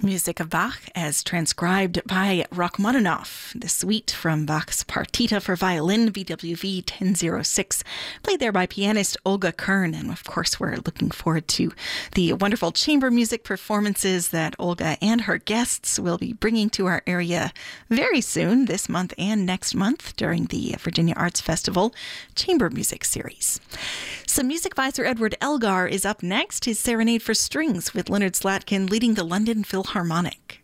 Music of Bach as transcribed by Rachmaninoff. The suite from Bach's Partita for Violin, BWV 1006, played there by pianist Olga Kern. And of course, we're looking forward to the wonderful chamber music performances that Olga and her guests will be bringing to our area very soon, this month and next month, during the Virginia Arts Festival Chamber Music Series. Some music advisor Edward Elgar is up next. His Serenade for Strings with Leonard Slatkin leading the London Philharmonic.